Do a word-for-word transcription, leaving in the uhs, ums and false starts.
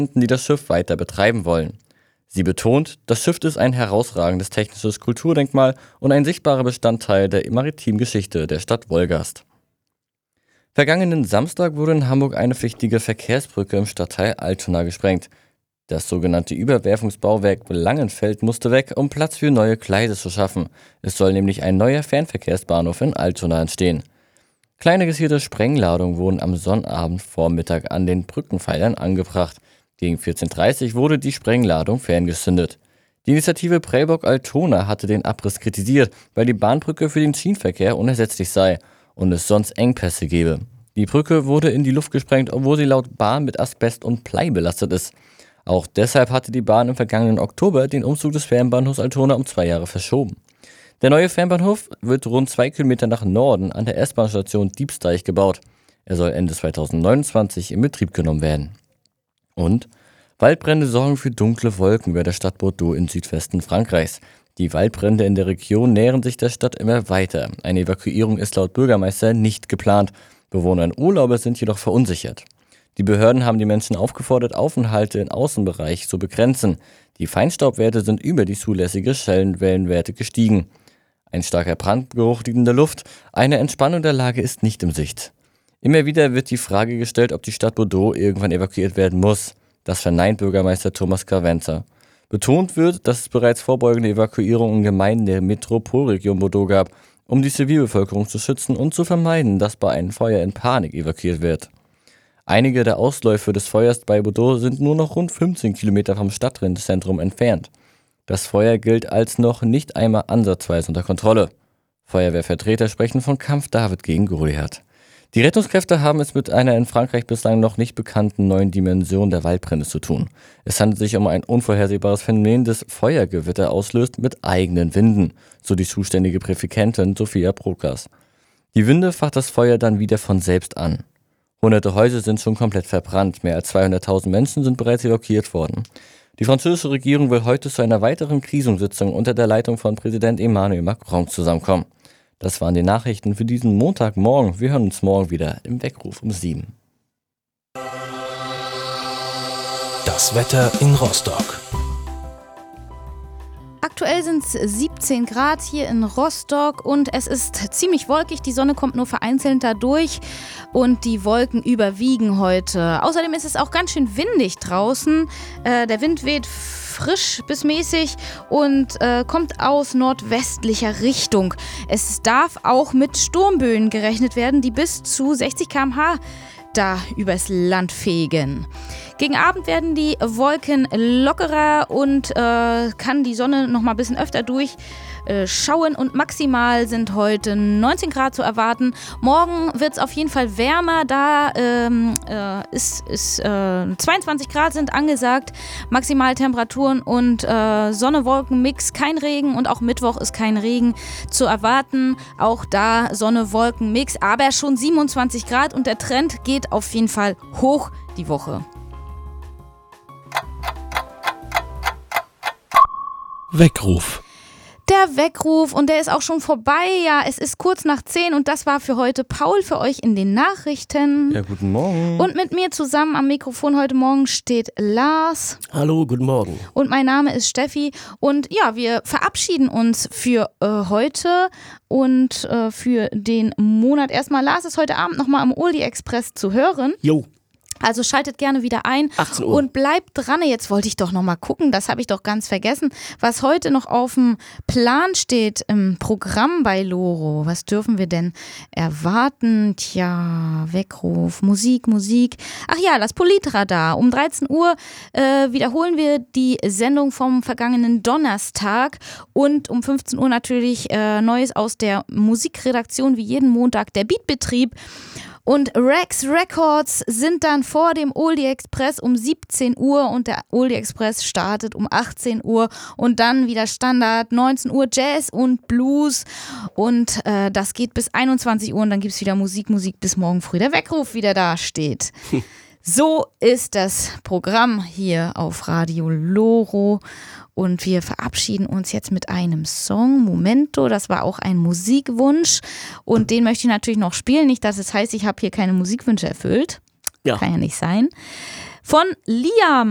die das Schiff weiter betreiben wollen. Sie betont, das Schiff ist ein herausragendes technisches Kulturdenkmal und ein sichtbarer Bestandteil der maritimen Geschichte der Stadt Wolgast. Vergangenen Samstag wurde in Hamburg eine wichtige Verkehrsbrücke im Stadtteil Altona gesprengt. Das sogenannte Überwerfungsbauwerk Langenfeld musste weg, um Platz für neue Gleise zu schaffen. Es soll nämlich ein neuer Fernverkehrsbahnhof in Altona entstehen. Kleine gesicherte Sprengladungen wurden am Sonnabendvormittag an den Brückenpfeilern angebracht. Gegen vierzehn Uhr dreißig wurde die Sprengladung ferngezündet. Die Initiative Prellbock Altona hatte den Abriss kritisiert, weil die Bahnbrücke für den Schienenverkehr unersetzlich sei und es sonst Engpässe gebe. Die Brücke wurde in die Luft gesprengt, obwohl sie laut Bahn mit Asbest und Blei belastet ist. Auch deshalb hatte die Bahn im vergangenen Oktober den Umzug des Fernbahnhofs Altona um zwei Jahre verschoben. Der neue Fernbahnhof wird rund zwei Kilometer nach Norden an der S-Bahn-Station Diebsteich gebaut. Er soll Ende zweitausendneunundzwanzig in Betrieb genommen werden. Und Waldbrände sorgen für dunkle Wolken über der Stadt Bordeaux im Südwesten Frankreichs. Die Waldbrände in der Region nähern sich der Stadt immer weiter. Eine Evakuierung ist laut Bürgermeister nicht geplant. Bewohner und Urlauber sind jedoch verunsichert. Die Behörden haben die Menschen aufgefordert, Aufenthalte im Außenbereich zu begrenzen. Die Feinstaubwerte sind über die zulässige Schwellenwerte gestiegen. Ein starker Brandgeruch liegt in der Luft. Eine Entspannung der Lage ist nicht in Sicht. Immer wieder wird die Frage gestellt, ob die Stadt Bordeaux irgendwann evakuiert werden muss. Das verneint Bürgermeister Thomas Carventer. Betont wird, dass es bereits vorbeugende Evakuierungen in Gemeinden der Metropolregion Bordeaux gab, um die Zivilbevölkerung zu schützen und zu vermeiden, dass bei einem Feuer in Panik evakuiert wird. Einige der Ausläufe des Feuers bei Bordeaux sind nur noch rund fünfzehn Kilometer vom Stadtzentrum entfernt. Das Feuer gilt als noch nicht einmal ansatzweise unter Kontrolle. Feuerwehrvertreter sprechen von Kampf David gegen Goliath. Die Rettungskräfte haben es mit einer in Frankreich bislang noch nicht bekannten neuen Dimension der Waldbrände zu tun. Es handelt sich um ein unvorhersehbares Phänomen, das Feuergewitter auslöst mit eigenen Winden, so die zuständige Präfikentin Sophia Prokas. Die Winde facht das Feuer dann wieder von selbst an. Hunderte Häuser sind schon komplett verbrannt, mehr als zweihunderttausend Menschen sind bereits evakuiert worden. Die französische Regierung will heute zu einer weiteren Krisensitzung unter der Leitung von Präsident Emmanuel Macron zusammenkommen. Das waren die Nachrichten für diesen Montagmorgen. Wir hören uns morgen wieder im Weckruf um sieben. Das Wetter in Rostock. Aktuell sind es siebzehn Grad hier in Rostock und es ist ziemlich wolkig. Die Sonne kommt nur vereinzelt da durch und die Wolken überwiegen heute. Außerdem ist es auch ganz schön windig draußen. Äh, der Wind weht frisch bis mäßig und äh, kommt aus nordwestlicher Richtung. Es darf auch mit Sturmböen gerechnet werden, die bis zu sechzig Kilometer pro Stunde da übers Land fegen. Gegen Abend werden die Wolken lockerer und äh, kann die Sonne noch mal ein bisschen öfter durchschauen und maximal sind heute neunzehn Grad zu erwarten. Morgen wird es auf jeden Fall wärmer, da ähm, äh, ist, ist, äh, zweiundzwanzig Grad sind angesagt, Maximaltemperaturen und äh, Sonne-Wolken-Mix, kein Regen und auch Mittwoch ist kein Regen zu erwarten. Auch da Sonne-Wolken-Mix, aber schon siebenundzwanzig Grad und der Trend geht auf jeden Fall hoch die Woche. Weckruf. Der Weckruf und der ist auch schon vorbei. Ja, es ist kurz nach zehn und das war für heute Paul für euch in den Nachrichten. Ja, guten Morgen. Und mit mir zusammen am Mikrofon heute Morgen steht Lars. Hallo, guten Morgen. Und mein Name ist Steffi. Und ja, wir verabschieden uns für äh, heute und äh, für den Monat. Erstmal, Lars ist heute Abend nochmal am Oldie Express zu hören. Jo. Also schaltet gerne wieder ein achtzehn Uhr. Und bleibt dran. Jetzt wollte ich doch noch mal gucken, das habe ich doch ganz vergessen, was heute noch auf dem Plan steht im Programm bei Loro. Was dürfen wir denn erwarten? Tja, Weckruf, Musik, Musik. Ach ja, das Politradar. Um dreizehn Uhr äh, wiederholen wir die Sendung vom vergangenen Donnerstag und um fünfzehn Uhr natürlich äh, Neues aus der Musikredaktion, wie jeden Montag der Beatbetrieb. Und Rex Records sind dann vor dem Oldie Express um siebzehn Uhr und der Oldie Express startet um achtzehn Uhr und dann wieder Standard neunzehn Uhr Jazz und Blues und äh, das geht bis einundzwanzig Uhr und dann gibt es wieder Musik, Musik bis morgen früh der Weckruf wieder da steht. So ist das Programm hier auf Radio Loro. Und wir verabschieden uns jetzt mit einem Song, Momento, das war auch ein Musikwunsch und den möchte ich natürlich noch spielen, nicht, dass es heißt, ich habe hier keine Musikwünsche erfüllt, Ja. Kann ja nicht sein, von Liam.